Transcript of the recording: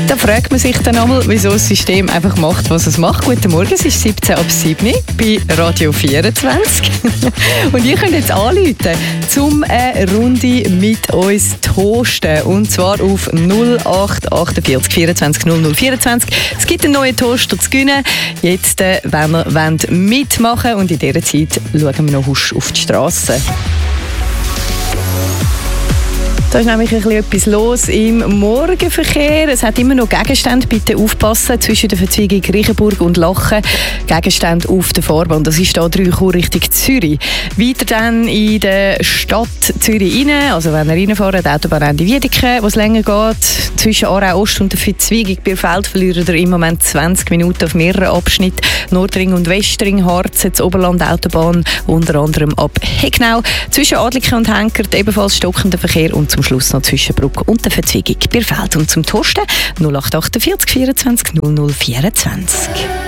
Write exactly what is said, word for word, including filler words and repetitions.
Da fragt man sich dann einmal, wieso das System einfach macht, was es macht. Guten Morgen, es ist siebzehn ab sieben bei Radio vierundzwanzig. Und ihr könnt jetzt anrufen, um eine Runde mit uns toasten. Und zwar auf null acht achtundvierzig vierundzwanzig null null vierundzwanzig. Es gibt einen neuen Toaster zu gewinnen. Jetzt, äh, wenn wir wollt mitmachen und in dieser Zeit schauen wir noch auf die Straße. Da ist nämlich ein bisschen etwas los im Morgenverkehr. Es hat immer noch Gegenstände. Bitte aufpassen zwischen der Verzweigung Riechenburg und Lachen. Gegenstände auf der Fahrbahn. Das ist hier drei Uhr Richtung Zürich. Weiter dann in der Stadt Zürich rein. Also wenn ihr reinfahrt, die Autobahnende Wiedeke, wo es länger geht. Zwischen Aarau Ost und der Verzweigung Bierfeld verlieren ihr im Moment zwanzig Minuten auf mehreren Abschnitten. Nordring und Westring, Harz, das Oberland Autobahn, unter anderem ab Hegnau. Zwischen Adliken und Henkert ebenfalls stockender Verkehr und zum Schluss noch zwischen Brugg und der Verzweigung Bierfeld. Und zum Toasten null acht achtundvierzig vierundzwanzig null null vierundzwanzig.